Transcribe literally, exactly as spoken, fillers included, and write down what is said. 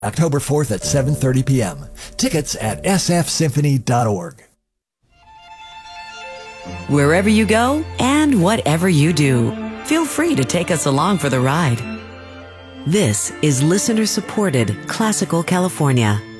October fourth at seven thirty p.m. Tickets at s f symphony dot org. Wherever you go and whatever you do, feel free to take us along for the ride. This is listener-supported Classical California.